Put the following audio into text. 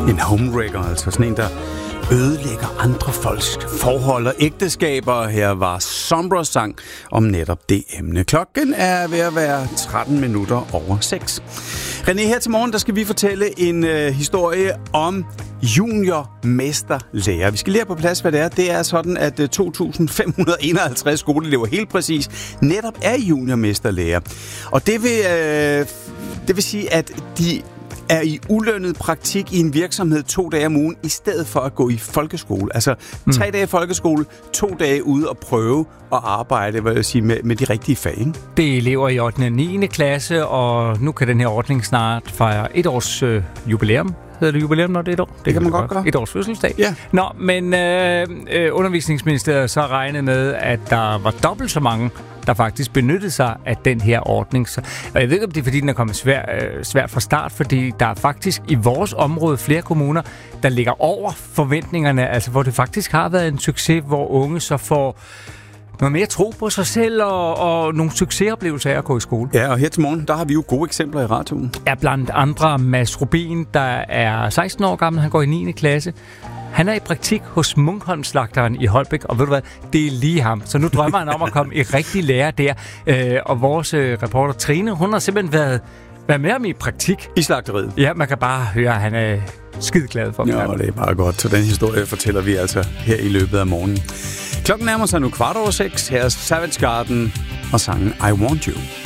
En homewrecker, altså sådan en, der ødelægger andre folks forhold og ægteskaber. Her var Sombra sang om netop det emne. Klokken er ved at være 13 minutter over 6. René, her til morgen, der skal vi fortælle en historie om juniormesterlærer. Vi skal lige have på plads, hvad det er. Det er sådan, at 2.551 skoleelever helt præcis netop er juniormesterlærer. Og det vil sige, at de er i ulønnet praktik i en virksomhed 2 dage om ugen, i stedet for at gå i folkeskole. Altså 3 dage i folkeskole, 2 dage ude og prøve at arbejde, hvad jeg sige, med de rigtige fag. Ikke? Det er elever i 8. og 9. klasse, og nu kan den her ordning snart fejre 1 års jubilæum. Hedder det jubilæum, når det er 1 år? Det kan man godt gøre. 1 års fødselsdag. Ja. Nå, men Undervisningsministeriet så regnede med, at der var dobbelt så mange, der faktisk benyttede sig af den her ordning. Og jeg ved ikke, om det er, fordi den er kommet svært fra start, fordi der er faktisk i vores område flere kommuner, der ligger over forventningerne, altså hvor det faktisk har været en succes, hvor unge så får noget mere tro på sig selv og nogle succesoplevelser af at gå i skole. Ja, og her til morgen, der har vi jo gode eksempler i radioen. Er blandt andre Mads Rubin, der er 16 år gammel, han går i 9. klasse. Han er i praktik hos Munkholm-slagteren i Holbæk, og ved du hvad, det er lige ham. Så nu drømmer han om at komme i rigtig lære der. Og vores reporter Trine, hun har simpelthen været med ham i praktik. I slagteriet? Ja, man kan bare høre, at han er skideglad for Ja, og det er bare godt. Så den historie fortæller vi altså her i løbet af morgenen. Klokken nærmer sig nu 6:15. Her er Savage Garden og sangen I Want You.